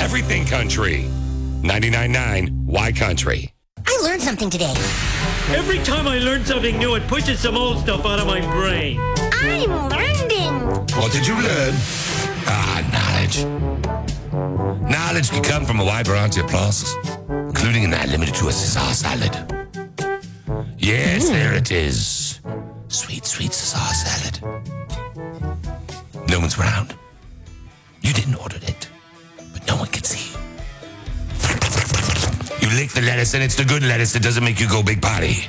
everything country. 99.9 Y Country. I learned something today. Every time I learn something new, it pushes some old stuff out of my brain. I'm learning. What did you learn? Knowledge. Knowledge can come from a wide variety of places, including and not limited to a Caesar salad. Yes, there it is. Sweet, sweet Caesar salad. No one's around. You didn't order it, but no one can see you. You lick the lettuce, and it's the good lettuce that doesn't make you go big potty.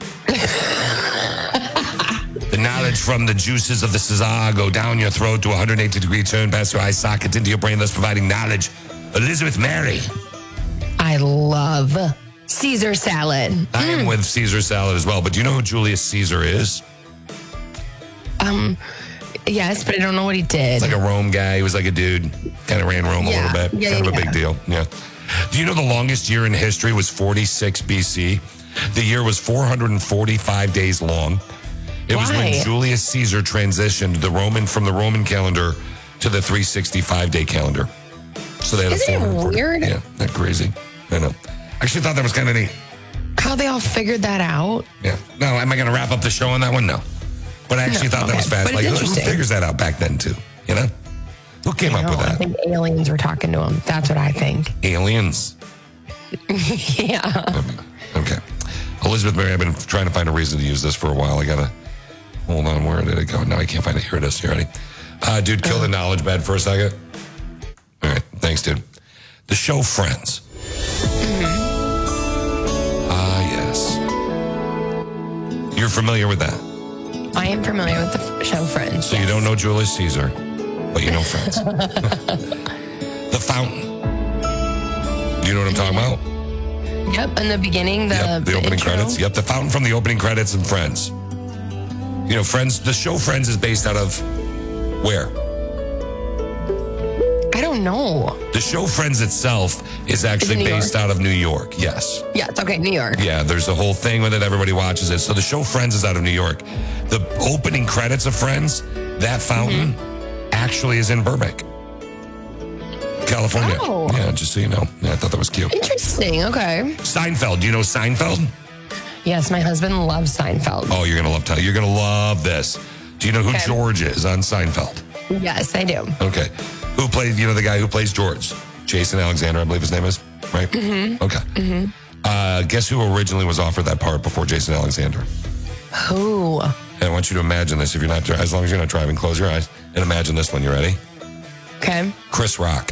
The knowledge from the juices of the Caesar go down your throat to a 180-degree turn past your eye socket into your brain, thus providing knowledge. Elizabeth Mary. I love Caesar salad. I am with Caesar salad as well, but do you know who Julius Caesar is? Yes, but I don't know what he did. Like a Rome guy. He was like a dude. Kind of ran Rome a little bit. Kind of a big deal. Yeah. Do you know the longest year in history was 46 BC? The year was 445 days long. It was when Julius Caesar transitioned from the Roman calendar to the 365-day calendar. So they had Isn't it weird? Yeah, that crazy. I know. Actually thought that was kind of neat. How they all figured that out? Yeah. No, am I going to wrap up the show on that one? No. But I actually thought that was fast. But Like, it's who figures that out back then, too? You know? Who came up with that? I think aliens were talking to him. That's what I think. Aliens. Yeah. Okay. Elizabeth Mary, I've been trying to find a reason to use this for a while. I got to, hold on, where did it go? No, I can't find it. Here it is. You ready? Dude, kill the knowledge bed for a second. All right. Thanks, dude. The show Friends. Yes. You're familiar with that? I am familiar with the show Friends. So you don't know Julius Caesar, but you know Friends. The Fountain. Do you know what I'm talking about? Yep, in the beginning, the opening intro. credits. Yep, the Fountain from the opening credits and Friends. You know, Friends, the show Friends is based out of where? I don't know. The show Friends itself is actually based out of New York. Yes. Yeah, it's okay, New York. Yeah, there's a whole thing with it. Everybody watches it. So the show Friends is out of New York. The opening credits of Friends, that fountain actually is in Burbank, California. Oh. Yeah, just so you know. Yeah, I thought that was cute. Interesting, okay. Seinfeld. Do you know Seinfeld? Yes, my husband loves Seinfeld. Oh, you're going to love this. Do you know who George is on Seinfeld? Yes, I do. Okay. Who plays, the guy who plays George? Jason Alexander, I believe his name is, right? Mm-hmm. Okay. Mm-hmm. Guess who originally was offered that part before Jason Alexander? Who? And I want you to imagine this. As long as you're not driving, close your eyes and imagine this one. You ready? Okay. Chris Rock.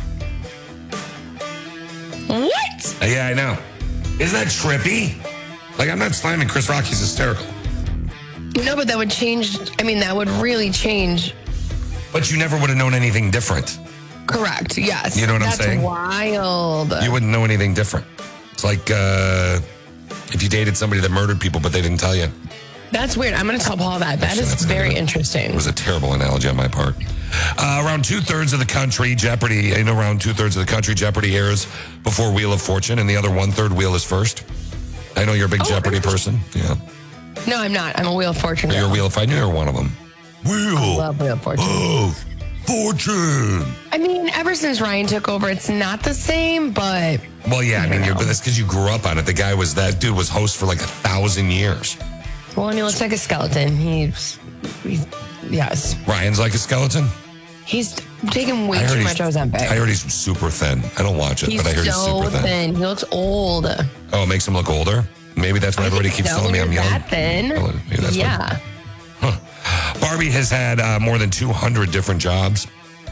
What? Yeah, I know. Isn't that trippy? Like, I'm not slamming Chris Rock. He's hysterical. No, but that would change. I mean, that would really change. But you never would have known anything different. Correct. Yes. You know what I'm saying? That's wild. You wouldn't know anything different. It's like if you dated somebody that murdered people, but they didn't tell you. That's weird. I'm going to tell Paul that. That's very interesting. It was a terrible analogy on my part. Around 2/3 of the country, Jeopardy, around 2/3 of the country, Jeopardy airs before Wheel of Fortune, and the other 1/3 Wheel is first. I know you're a big Jeopardy person. Yeah. No, I'm not. I'm a Wheel of Fortune. You're a Wheel of Fortune. I knew you were one of them. Wheel I love Wheel of Fortune. of Fortune. I mean, ever since Ryan took over, it's not the same, but... Well, yeah, but that's because you grew up on it. That dude was host for like 1,000 years. Well, and he looks like a skeleton. Yes. Ryan's like a skeleton? He's taking way too much Ozempic. I heard he's super thin. I don't watch it, but I heard he's super thin. He looks old. Oh, it makes him look older? Maybe that's why everybody keeps telling me I'm young. That thin. Yeah. Barbie has had more than 200 different jobs.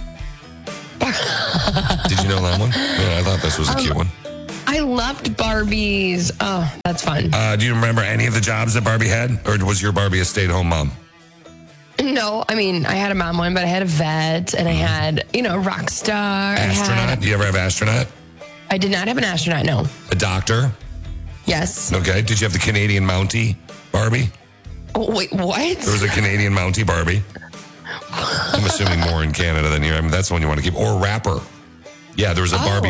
Did you know that one? Yeah, I thought this was a cute one. I loved Barbie's. Oh, that's fun. Do you remember any of the jobs that Barbie had? Or was your Barbie a stay-at-home mom? No, I mean, I had a mom one, but I had a vet, and I had, a rock star. Astronaut? Do you ever have astronaut? I did not have an astronaut, no. A doctor? Yes. Okay. Did you have the Canadian Mountie Barbie? Oh, wait, what? There was a Canadian Mountie Barbie. I'm assuming more in Canada than here. I mean, that's the one you want to keep. Or rapper. Yeah, there was a Barbie